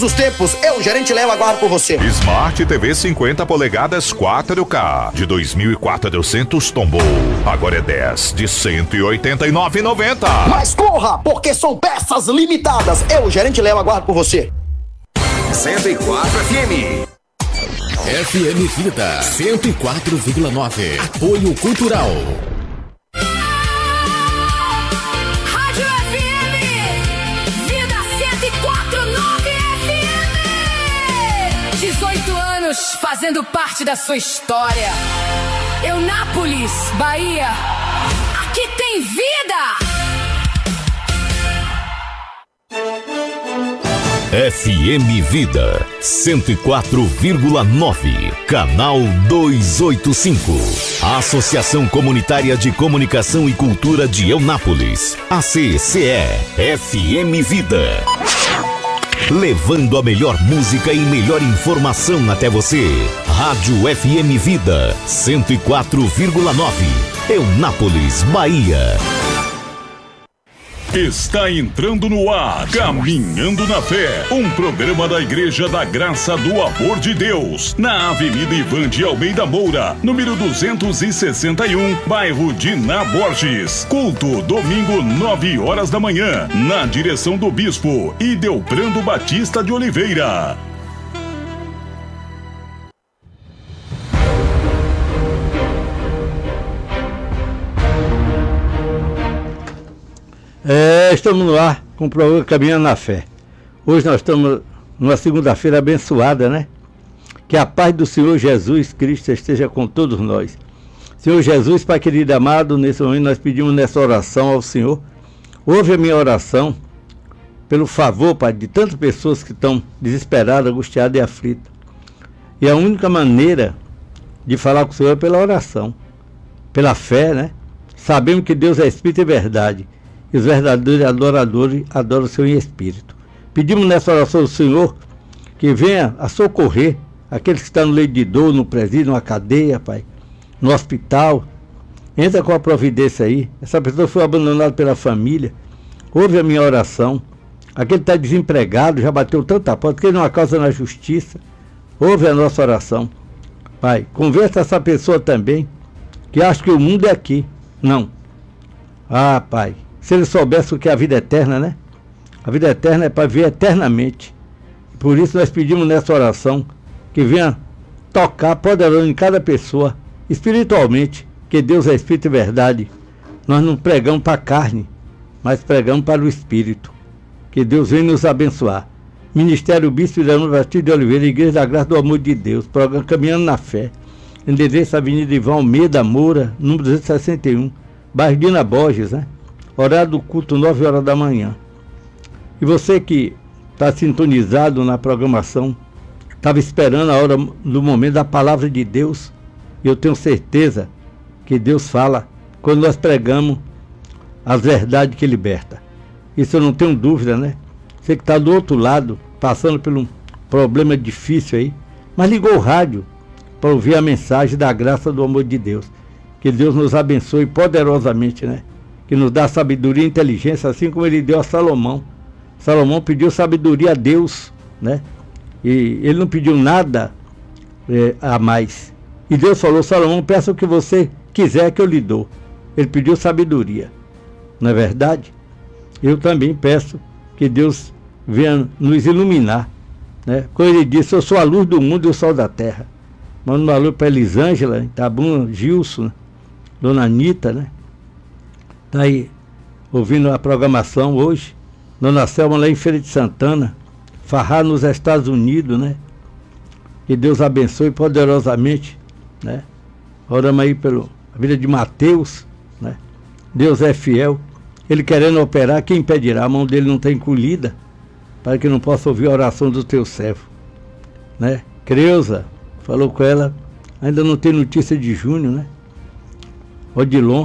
Os tempos, eu, gerente Léo, aguardo por você. Smart TV 50 polegadas 4K de 2.400 tombou. Agora é 10 de 189,90. Mas corra, porque são peças limitadas. Eu, gerente Léo, aguardo por você. 104 FM. FM Vida 104,9. Apoio Cultural. Rádio FM Vida 104,9 FM. 18 anos fazendo parte da sua história. Eunápolis, Bahia. Aqui tem vida. FM Vida 104,9, canal 285. Associação Comunitária de Comunicação e Cultura de Eunápolis, ACCE, FM Vida. Levando a melhor música e melhor informação até você. Rádio FM Vida 104,9, Eunápolis, Bahia. Está entrando no ar Caminhando na Fé, um programa da Igreja da Graça do Amor de Deus, na Avenida Ivan de Almeida Moura, número 261, bairro Diná Borges. Culto, domingo, 9 horas da manhã, na direção do Bispo Idelbrando Batista de Oliveira. Estamos no ar com o programa Caminhando na Fé. Hoje nós estamos numa segunda-feira abençoada, né? Que a paz do Senhor Jesus Cristo esteja com todos nós. Senhor Jesus, Pai querido amado, nesse momento nós pedimos nessa oração ao Senhor. Ouve a minha oração pelo favor, Pai, de tantas pessoas que estão desesperadas, angustiadas e aflitas. E a única maneira de falar com o Senhor é pela oração, pela fé, né? Sabemos que Deus é Espírito e verdade. E os verdadeiros adoradores adoram o Senhor em espírito. Pedimos nessa oração ao Senhor que venha a socorrer aqueles que estão no leito de dor, no presídio, na cadeia, Pai, no hospital. Entra com a providência aí. Essa pessoa foi abandonada pela família. Ouve a minha oração. Aquele que está desempregado, já bateu tanta porta, que ele não há causa na justiça. Ouve a nossa oração. Pai, conversa essa pessoa também, que acha que o mundo é aqui. Não. Ah, Pai. Se ele soubesse o que é a vida eterna, né? A vida eterna é para viver eternamente. Por isso nós pedimos nessa oração que venha tocar poderosamente em cada pessoa, espiritualmente, que Deus é Espírito e verdade. Nós não pregamos para a carne, mas pregamos para o Espírito. Que Deus venha nos abençoar. Ministério Bispo Idelbrando Batista de Oliveira, Igreja da Graça do Amor de Deus, programa Caminhando na Fé. Endereço Avenida Ivan Almeida Moura, número 261, bairro Diná Borges, né? Horário do culto, 9 horas da manhã. E você que está sintonizado na programação, estava esperando a hora do momento da palavra de Deus, e eu tenho certeza que Deus fala quando nós pregamos as verdades que liberta. Isso eu não tenho dúvida, né? Você que está do outro lado, passando por um problema difícil aí, mas ligou o rádio para ouvir a mensagem da graça do amor de Deus. Que Deus nos abençoe poderosamente, né? Que nos dá sabedoria e inteligência, assim como ele deu a Salomão. Salomão pediu sabedoria a Deus, né? E ele não pediu nada a mais. E Deus falou: Salomão, peça o que você quiser que eu lhe dou. Ele pediu sabedoria. Não é verdade? Eu também peço que Deus venha nos iluminar, né? Quando ele disse: eu sou a luz do mundo e o sol da terra. Mando uma luz para Elisângela, Itabuna, Gilson, Dona Anitta, né? Está aí ouvindo a programação hoje. Dona Selma lá em Feira de Santana, Farrar nos Estados Unidos, né? Que Deus abençoe poderosamente, né? Oramos aí pela vida de Mateus, né? Deus é fiel. Ele querendo operar, quem impedirá? A mão dele não está encolhida, para que não possa ouvir a oração do teu servo, né? Creuza falou com ela, ainda não tem notícia de Júnior, né? Odilon,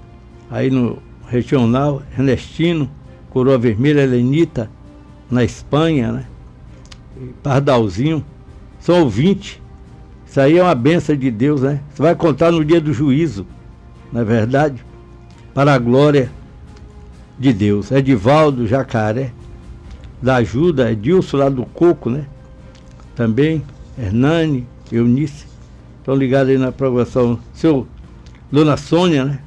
aí no regional, Ernestino, Coroa Vermelha, Helenita, na Espanha, né? E Pardalzinho, são ouvintes. Isso aí é uma bênção de Deus, né? Você vai contar no dia do juízo, não é verdade? Para a glória de Deus. Edivaldo, Jacaré, da ajuda, Edilson lá do Coco, né? Também, Hernani, Eunice, estão ligados aí na programação. Seu Dona Sônia, né?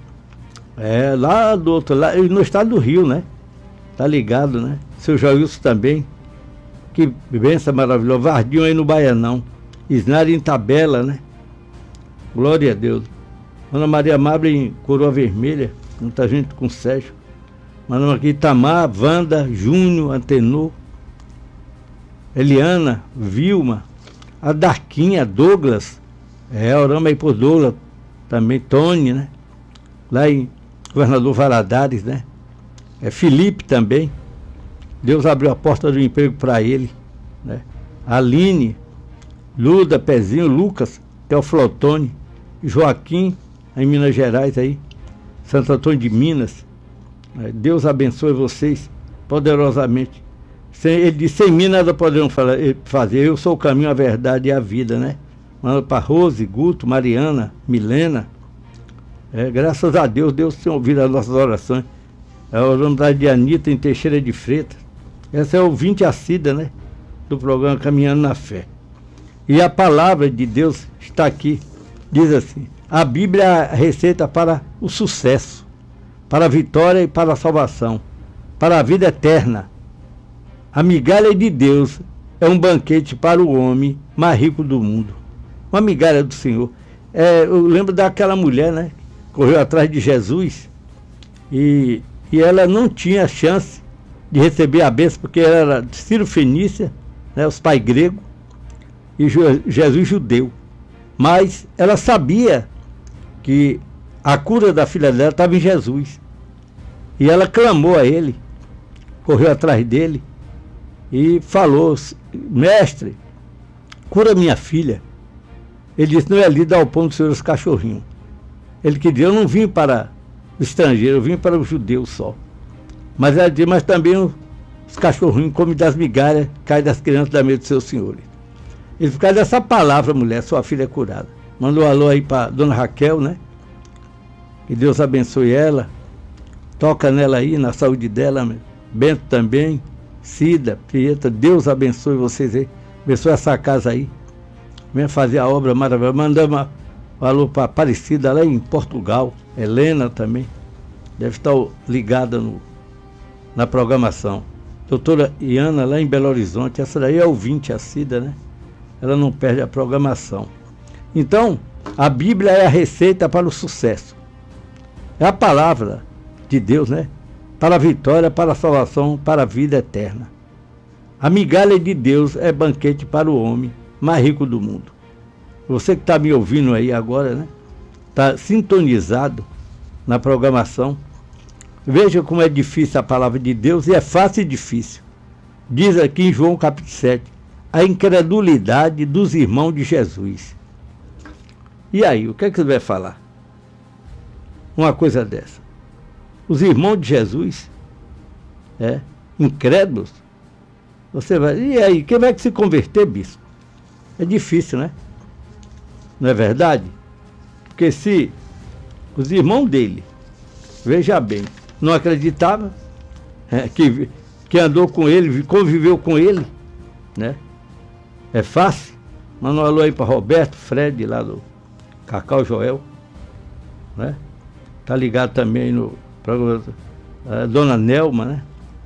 Lá do outro lado, no estado do Rio, né? Tá ligado, né? Seu Jailson também. Que benção maravilhosa. Vardinho aí no Baianão. Isnari em Tabela, né? Glória a Deus. Ana Maria Mabra em Coroa Vermelha. Muita gente com o Sérgio. Mandamos aqui Itamar, Wanda, Júnior, Antenor, Eliana, Vilma, a Darquinha, Douglas. Oramos aí por Douglas. Também Tony, né? Lá em Governador Valadares, né? Felipe também. Deus abriu a porta do emprego para ele, né? Aline, Luda, Pezinho, Lucas, Teoflotone, Joaquim, em Minas Gerais aí, Santo Antônio de Minas. Deus abençoe vocês poderosamente. Ele disse, sem mim nada poderão fazer. Eu sou o caminho, a verdade e a vida, né? Manda para Rose, Guto, Mariana, Milena. Graças a Deus, Deus tem ouvido as nossas orações. Oramos da Anitta em Teixeira de Freitas. Essa é ouvinte assídua, né? Do programa Caminhando na Fé. E a palavra de Deus está aqui. Diz assim: a Bíblia é a receita para o sucesso, para a vitória e para a salvação, para a vida eterna. A migalha de Deus é um banquete para o homem mais rico do mundo. Uma migalha do Senhor. Eu lembro daquela mulher, né? Correu atrás de Jesus e ela não tinha chance de receber a bênção, porque ela era de Ciro Fenícia, né, os pais gregos, e Jesus judeu. Mas ela sabia que a cura da filha dela estava em Jesus. E ela clamou a ele, correu atrás dele e falou: mestre, cura minha filha. Ele disse: não é ali dar o pão do Senhor aos cachorrinhos. Ele queria: eu não vim para o estrangeiro, eu vim para os judeus só. Mas ela disse: mas também os cachorrinhos comem das migalhas, caem das crianças da mesa dos seus senhores. Ele ficou dessa palavra: mulher, sua filha é curada. Mandou um alô aí para dona Raquel, né? Que Deus abençoe ela. Toca nela aí, na saúde dela. Bento também, Cida, Prieta, Deus abençoe vocês aí. Abençoe essa casa aí. Venha fazer a obra maravilhosa. Mandamos um alô para Aparecida lá em Portugal. Helena também. Deve estar ligada na programação. Doutora Iana lá em Belo Horizonte. Essa daí é ouvinte, a Cida, né? Ela não perde a programação. Então, a Bíblia é a receita para o sucesso. É a palavra de Deus, né? Para a vitória, para a salvação, para a vida eterna. A migalha de Deus é banquete para o homem mais rico do mundo. Você que está me ouvindo aí agora, né? Está sintonizado na programação. Veja como é difícil a palavra de Deus, e é fácil e difícil. Diz aqui em João capítulo 7, a incredulidade dos irmãos de Jesus. E aí, o que é que você vai falar? Uma coisa dessa. Os irmãos de Jesus, incrédulos, você vai... E aí, quem vai que se converter, bispo? É difícil, né? Não é verdade? Porque se os irmãos dele, veja bem, não acreditavam, que andou com ele, conviveu com ele, né? É fácil. Manda um alô aí para Roberto, Fred, lá do Cacau Joel, né? Tá ligado também no programa, Dona Nelma, né?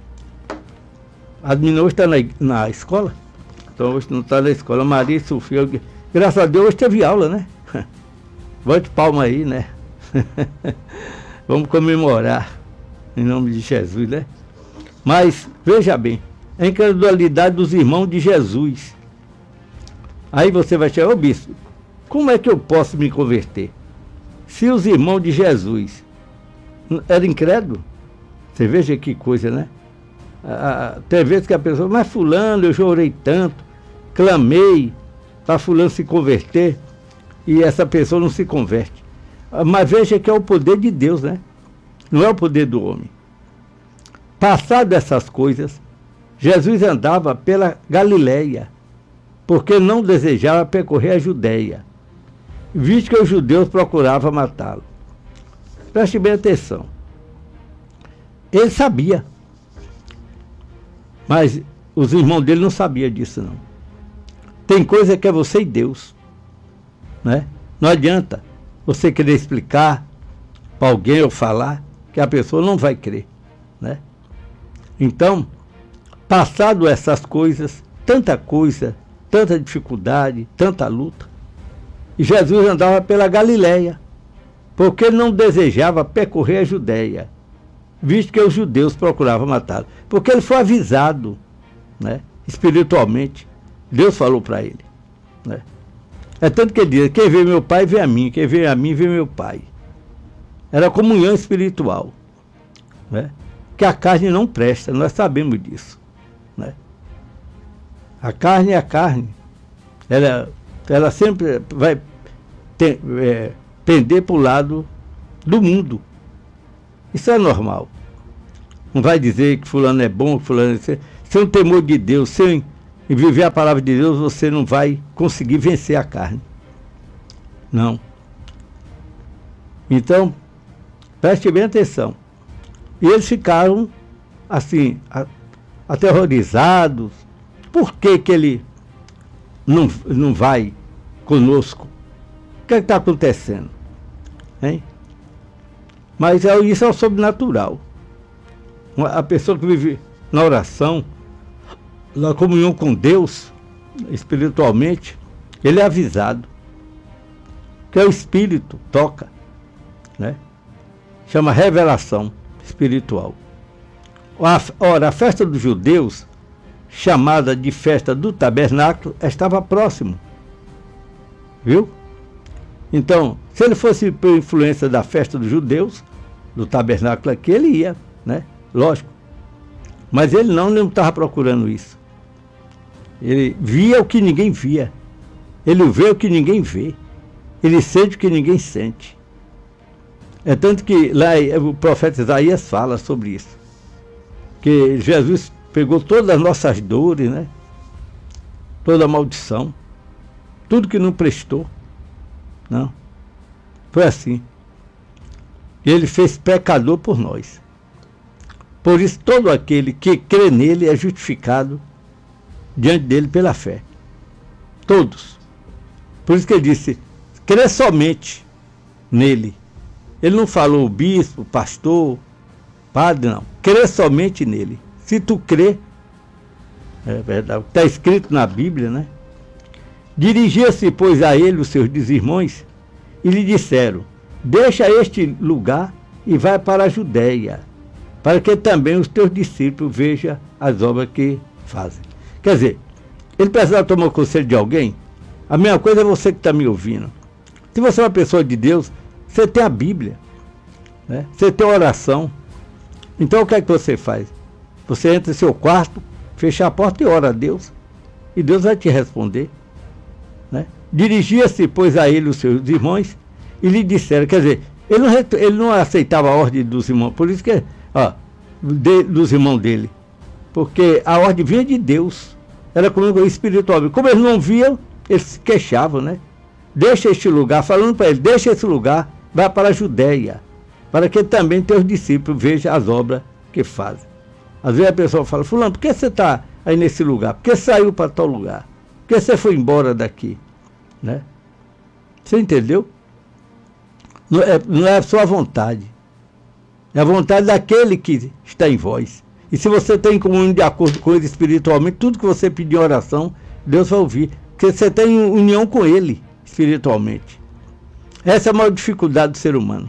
A menina hoje está na escola, então hoje não está na escola. Maria e Sofia, graças a Deus hoje teve aula, né? Bote palma aí, né? Vamos comemorar em nome de Jesus, né? Mas veja bem, a incredulidade dos irmãos de Jesus. Aí você vai chegar: ô bispo, como é que eu posso me converter? Se os irmãos de Jesus eram incrédulos, você veja que coisa, né? Tem vezes que a pessoa: mas fulano, eu já orei tanto, clamei para fulano se converter, e essa pessoa não se converte. Mas veja que é o poder de Deus, né? Não é o poder do homem. Passado essas coisas, Jesus andava pela Galileia, porque não desejava percorrer a Judéia, visto que os judeus procuravam matá-lo. Preste bem atenção. Ele sabia, mas os irmãos dele não sabiam disso, não. Tem coisa que é você e Deus, né? Não adianta você querer explicar para alguém ou falar que a pessoa não vai crer, né? Então, passado essas coisas, tanta coisa, tanta dificuldade, tanta luta, e Jesus andava pela Galileia, porque ele não desejava percorrer a Judéia, visto que os judeus procuravam matá-lo, porque ele foi avisado, né, espiritualmente. Deus falou para ele, né? É tanto que ele diz: quem vê meu pai vê a mim, quem vê a mim vê meu pai. Era comunhão espiritual, né? Que a carne não presta, nós sabemos disso, né? A carne é a carne, ela sempre vai pender para o lado do mundo. Isso é normal. Não vai dizer que fulano é bom, que fulano é... Sem o temor de Deus, sem viver a palavra de Deus, você não vai conseguir vencer a carne. Não. Então, preste bem atenção. E eles ficaram, assim, aterrorizados. Por que que ele não vai conosco? O que está acontecendo? Hein? Mas isso é o sobrenatural. A pessoa que vive na oração, na comunhão com Deus, espiritualmente, ele é avisado. Que é o Espírito, toca, né? Chama revelação espiritual. Ora, a festa dos judeus, chamada de festa do tabernáculo, estava próximo. Viu? Então, se ele fosse por influência da festa dos judeus, do tabernáculo aqui, ele ia, né? Lógico. Mas ele não estava procurando isso. Ele via o que ninguém via. Ele vê o que ninguém vê. Ele sente o que ninguém sente. É tanto que lá o profeta Isaías fala sobre isso. Que Jesus pegou todas as nossas dores, né? Toda a maldição. Tudo que não prestou. Não. Foi assim. Ele fez pecador por nós. Por isso, todo aquele que crê nele é justificado diante dele pela fé. Todos. Por isso que ele disse: crê somente nele. Ele não falou bispo, pastor, padre, não. Crê somente nele. Se tu crê, é verdade, está escrito na Bíblia, né? Dirigia-se, pois, a ele os seus irmãos e lhe disseram: deixa este lugar e vai para a Judéia, para que também os teus discípulos vejam as obras que fazem. Quer dizer, ele precisava tomar o conselho de alguém? A mesma coisa é você que está me ouvindo. Se você é uma pessoa de Deus, você tem a Bíblia, né? Você tem a oração. Então o que é que você faz? Você entra em seu quarto, fecha a porta e ora a Deus. E Deus vai te responder, né? Dirigia-se, pois, a ele os seus irmãos e lhe disseram, quer dizer, ele não aceitava a ordem dos irmãos, por isso que, dos irmãos dele, porque a ordem vinha de Deus, era comigo espiritualmente. Como eles não viam, eles se queixavam, né? Deixa este lugar, falando para ele, deixa esse lugar, vai para a Judéia, para que também teus discípulos vejam as obras que fazem. Às vezes a pessoa fala: fulano, por que você está aí nesse lugar? Por que saiu para tal lugar? Por que você foi embora daqui? Né? Você entendeu? Não é a sua vontade. É a vontade daquele que está em vós. E se você tem comunhão de acordo com ele espiritualmente, tudo que você pedir em oração, Deus vai ouvir. Porque você tem união com ele espiritualmente. Essa é a maior dificuldade do ser humano.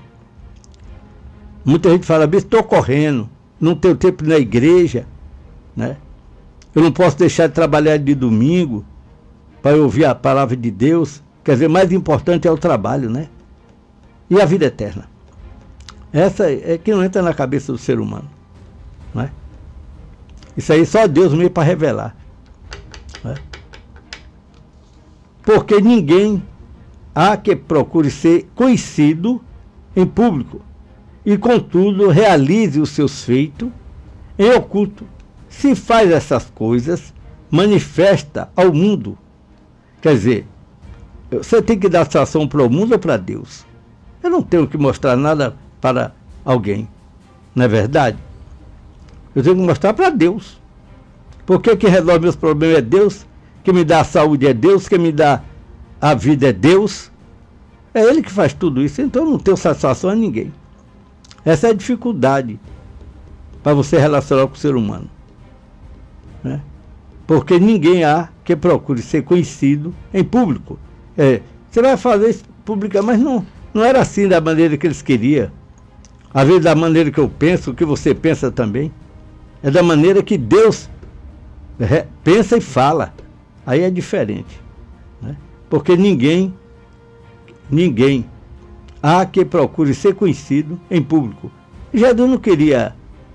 Muita gente fala: estou correndo, não tenho tempo na igreja, né? Eu não posso deixar de trabalhar de domingo para ouvir a palavra de Deus. Quer dizer, mais importante é o trabalho, né? E a vida eterna. Essa é que não entra na cabeça do ser humano, né? Isso aí só Deus mesmo para revelar, né? Porque ninguém há que procure ser conhecido em público e, contudo, realize os seus feitos em oculto. Se faz essas coisas, manifesta ao mundo. Quer dizer, você tem que dar satisfação para o mundo ou para Deus? Eu não tenho que mostrar nada para alguém, não é verdade? Eu tenho que mostrar para Deus. Porque quem resolve meus problemas é Deus, quem me dá a saúde é Deus, quem me dá a vida é Deus. É Ele que faz tudo isso, então eu não tenho satisfação a ninguém. Essa é a dificuldade para você relacionar com o ser humano, né? Porque ninguém há que procure ser conhecido em público. Você vai fazer isso publicamente, mas não era assim da maneira que eles queriam. Às vezes da maneira que eu penso, o que você pensa também. É da maneira que Deus pensa e fala. Aí é diferente, né? Porque ninguém há que procure ser conhecido em público. Jesus não queria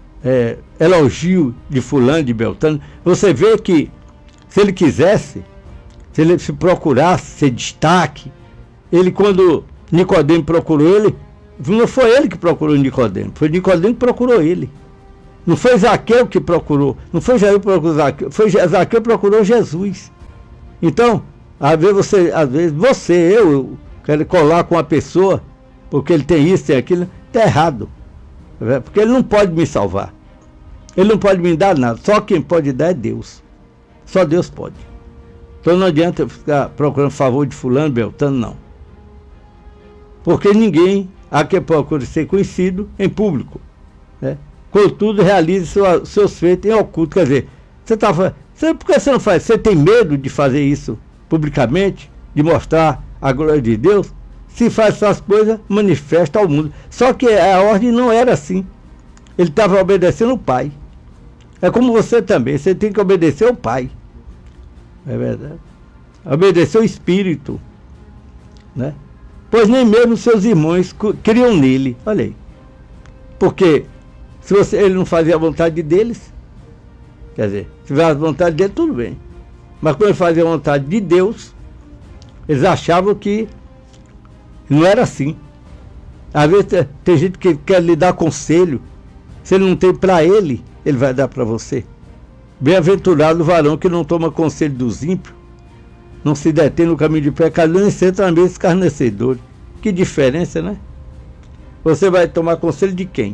elogio de fulano, de beltrano. Você vê que se ele quisesse, se ele se procurasse ser destaque, ele, quando Nicodemo procurou ele, não foi ele que procurou Nicodemo, foi Nicodemo que procurou ele. Não foi Zaqueu que procurou, não foi Jair que procurou Zaqueu, foi Zaqueu que procurou Jesus. Então, às vezes eu quero colar com uma pessoa, porque ele tem isso, tem aquilo, está errado. Porque ele não pode me salvar. Ele não pode me dar nada. Só quem pode dar é Deus. Só Deus pode. Então não adianta eu ficar procurando favor de fulano, beltrano, não. Porque ninguém há que procure ser conhecido em público, né? Contudo, realize seus feitos em oculto. Quer dizer, por que você não faz? Você tem medo de fazer isso publicamente? De mostrar a glória de Deus? Se faz essas coisas, manifesta ao mundo. Só que a ordem não era assim. Ele estava obedecendo o Pai. É como você também, você tem que obedecer ao Pai. É verdade. Obedecer ao Espírito, né? Pois nem mesmo seus irmãos criam nele. Olha aí. Porque se ele não fazia a vontade deles, quer dizer, se tivesse a vontade dele, tudo bem. Mas quando ele fazia a vontade de Deus, eles achavam que não era assim. Às vezes tem gente que quer lhe dar conselho. Se ele não tem para ele, ele vai dar para você. Bem-aventurado o varão que não toma conselho dos ímpios, não se detém no caminho de pecado, nem senta na mesa dos escarnecedores. Que diferença, né? Você vai tomar conselho de quem?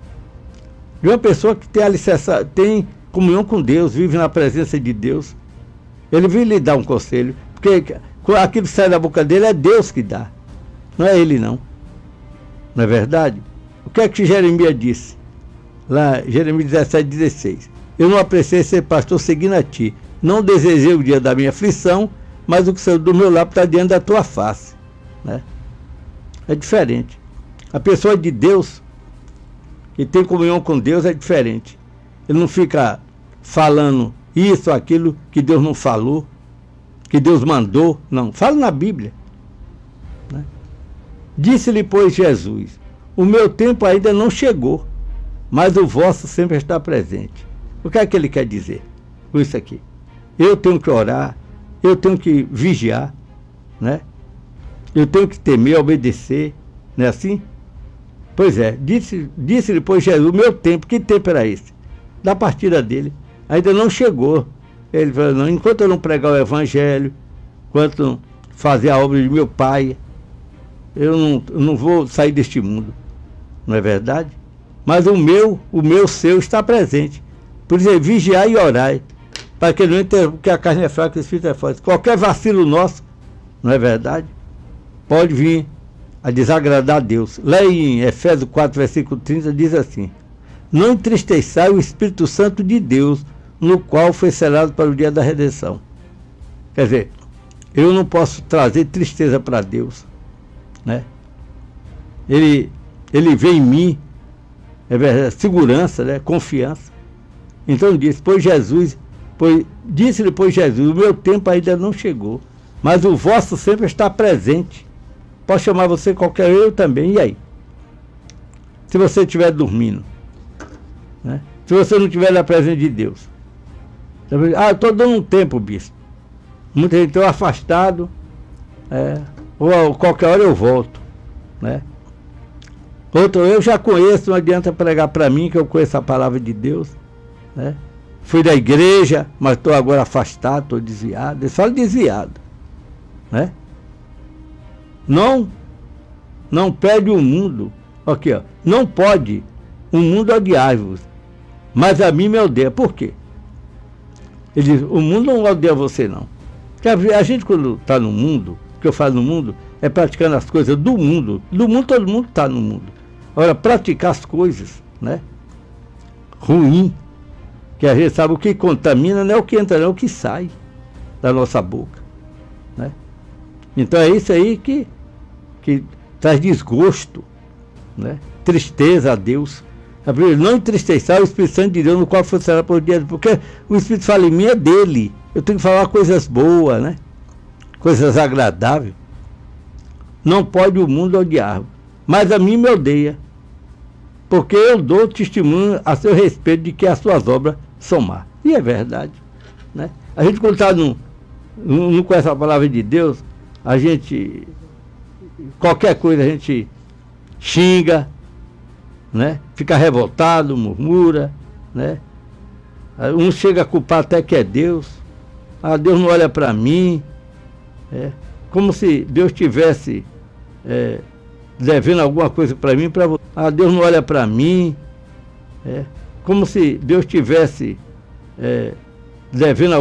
De uma pessoa que tem comunhão com Deus, vive na presença de Deus. Ele vem lhe dar um conselho, porque aquilo que sai da boca dele é Deus que dá. Não é ele, não. Não é verdade? O que é que Jeremias disse? Lá, Jeremias 17:16. Eu não apreciei ser pastor seguindo a ti. Não desejei o dia da minha aflição, mas o que saiu do meu lado está diante da tua face, né? É diferente. A pessoa de Deus, que tem comunhão com Deus, é diferente. Ele não fica falando isso, aquilo que Deus não falou, que Deus mandou. Não, fala na Bíblia, né? Disse-lhe, pois, Jesus: o meu tempo ainda não chegou, mas o vosso sempre está presente. O que é que ele quer dizer com isso aqui? Eu tenho que orar, eu tenho que vigiar, né? Eu tenho que temer, obedecer, não é assim? Pois é, disse-lhe, pois, Jesus: o meu tempo, que tempo era esse? Da partida dele, ainda não chegou. Ele falou: não, enquanto eu não pregar o evangelho, enquanto não fazer a obra de meu Pai, eu não vou sair deste mundo. Não é verdade? Mas o meu seu está presente. Por isso, vigiar e orar, para que não entre, porque a carne é fraca e o espírito é forte. Qualquer vacilo nosso, não é verdade, pode vir a desagradar a Deus. Lá em Efésios 4, versículo 30, diz assim: não entristeçai o Espírito Santo de Deus, no qual foi selado para o dia da redenção. Quer dizer, eu não posso trazer tristeza para Deus, né? Ele vê em mim, é verdade, segurança, né? Confiança. Então disse-lhe, pois, Jesus: o meu tempo ainda não chegou, mas o vosso sempre está presente. Posso chamar você qualquer, eu também. E aí? Se você estiver dormindo, né? Se você não estiver na presença de Deus, eu estou dando um tempo, bispo. Muita gente está afastado, ou qualquer hora eu volto, né? Outro, eu já conheço, não adianta pregar para mim que eu conheço a palavra de Deus, né? Fui da igreja, mas estou agora afastado, estou desviado. Eles falam desviado, né? Não pede o mundo, aqui, ó, não pode o mundo odiar-vos, mas a mim me odeia. Por quê? Ele diz, o mundo não odeia você, não. Porque a gente, quando está no mundo, o que eu falo no mundo, é praticando as coisas do mundo. Do mundo, todo mundo está no mundo. Agora, praticar as coisas, né? Ruim, que a gente sabe o que contamina, não é o que entra, não é o que sai da nossa boca, né? Então é isso aí que traz desgosto, né? Tristeza a Deus. Não entristecer o Espírito Santo de Deus, no qual funcionará por dia, porque o Espírito fala em mim é dele. Eu tenho que falar coisas boas, né? Coisas agradáveis. Não pode o mundo odiar, mas a mim me odeia, porque eu dou testemunho a seu respeito de que as suas obras são más. E é verdade, né? A gente, quando está não conhece a palavra de Deus, a gente, qualquer coisa a gente xinga, né? Fica revoltado, murmura, né? Um chega a culpar até que é Deus. Ah, Deus não olha para mim. Como se Deus tivesse devendo alguma coisa para mim, para você. Ah, Deus não olha para mim. Como se Deus tivesse devendo